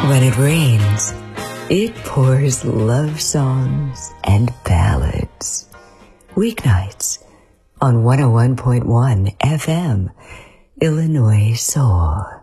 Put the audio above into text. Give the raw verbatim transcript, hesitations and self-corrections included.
When it rains, it pours love songs and ballads. Weeknights on one oh one point one F M, Illinois Soul.